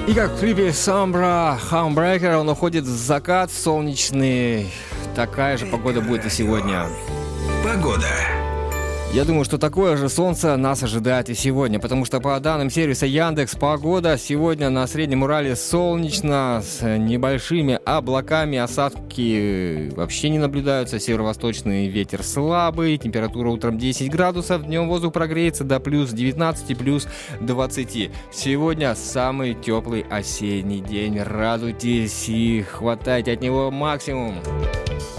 И как в клипе Sombra Homebreaker он уходит в закат солнечный. Такая же погода будет и сегодня. Погода. Я думаю, что такое же солнце нас ожидает и сегодня, потому что по данным сервиса Яндекс.Погода, сегодня на Среднем Урале солнечно, с небольшими облаками, осадки вообще не наблюдаются, северо-восточный ветер слабый, температура утром 10 градусов, днем воздух прогреется до плюс 19, плюс 20. Сегодня самый теплый осенний день, радуйтесь и хватайте от него максимум.